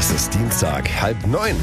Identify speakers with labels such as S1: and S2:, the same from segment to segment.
S1: Es ist Dienstag, 8:30.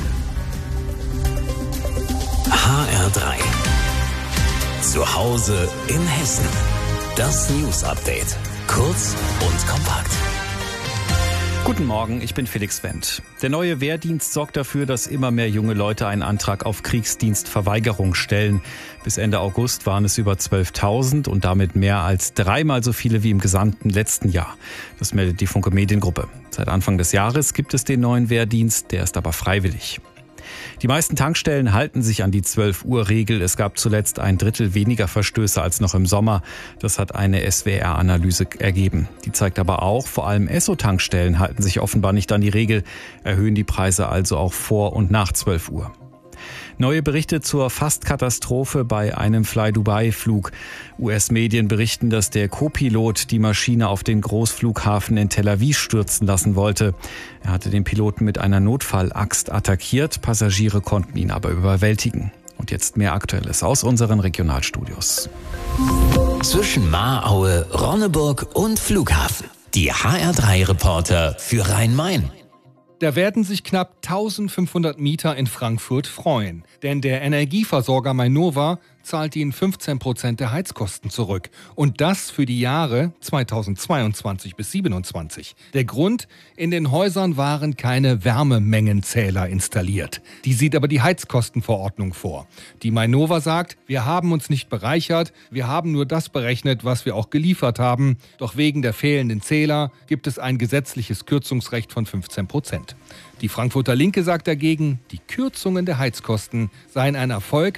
S2: HR3. Zu Hause in Hessen. Das News Update. Kurz und kompakt.
S3: Guten Morgen, ich bin Felix Wendt. Der neue Wehrdienst sorgt dafür, dass immer mehr junge Leute einen Antrag auf Kriegsdienstverweigerung stellen. Bis Ende August waren es über 12.000 und damit mehr als dreimal so viele wie im gesamten letzten Jahr. Das meldet die Funke Mediengruppe. Seit Anfang des Jahres gibt es den neuen Wehrdienst, der ist aber freiwillig. Die meisten Tankstellen halten sich an die 12-Uhr-Regel. Es gab zuletzt 1/3 weniger Verstöße als noch im Sommer. Das hat eine SWR-Analyse ergeben. Die zeigt aber auch, vor allem Esso-Tankstellen halten sich offenbar nicht an die Regel, erhöhen die Preise also auch vor und nach 12 Uhr. Neue Berichte zur Fast-Katastrophe bei einem Fly-Dubai-Flug. US-Medien berichten, dass der Co-Pilot die Maschine auf den Großflughafen in Tel Aviv stürzen lassen wollte. Er hatte den Piloten mit einer Notfallaxt attackiert. Passagiere konnten ihn aber überwältigen. Und jetzt mehr Aktuelles aus unseren Regionalstudios.
S2: Zwischen Mahraue, Ronneburg und Flughafen. Die HR3-Reporter für Rhein-Main.
S4: Da werden sich knapp 1500 Mieter in Frankfurt freuen. Denn der Energieversorger Mainova zahlt ihnen 15% der Heizkosten zurück. Und das für die Jahre 2022 bis 2027. Der Grund? In den Häusern waren keine Wärmemengenzähler installiert. Die sieht aber die Heizkostenverordnung vor. Die Mainova sagt, wir haben uns nicht bereichert, wir haben nur das berechnet, was wir auch geliefert haben. Doch wegen der fehlenden Zähler gibt es ein gesetzliches Kürzungsrecht von 15%. Die Frankfurter Linke sagt dagegen, die Kürzungen der Heizkosten seien ein Erfolg,